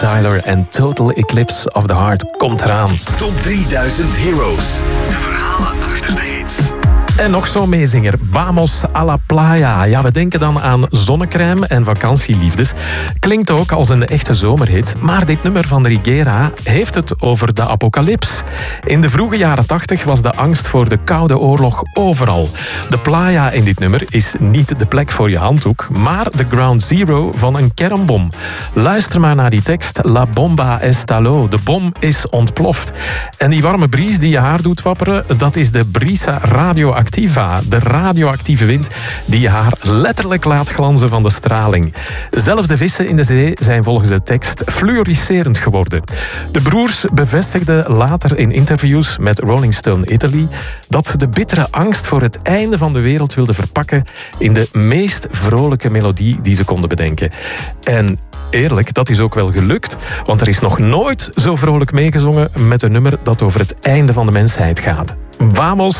Tyler en Total Eclipse of the Heart komt eraan. Top 3000 Heroes. De verhalen achter de hits. En nog zo'n meezinger, Vamos a la Playa. Ja, we denken dan aan zonnecrème en vakantieliefdes. Klinkt ook als een echte zomerhit, maar dit nummer van Rigera heeft het over de apocalyps. In de vroege jaren 80 was de angst voor de Koude Oorlog overal. De playa in dit nummer is niet de plek voor je handdoek, maar de ground zero van een kernbom. Luister maar naar die tekst. La bomba estalló. De bom is ontploft. En die warme bries die je haar doet wapperen, dat is de Brisa radioactiva. De radioactieve wind die je haar letterlijk laat glanzen van de straling. Zelfs de vissen in de zee zijn volgens de tekst fluoriserend geworden. De broers bevestigden later in interviews met Rolling Stone Italy dat ze de bittere angst voor het einde van de wereld wilden verpakken in de meest vrolijke melodie die ze konden bedenken. En eerlijk, dat is ook wel gelukt, want er is nog nooit zo vrolijk meegezongen met een nummer dat over het einde van de mensheid gaat. Vamos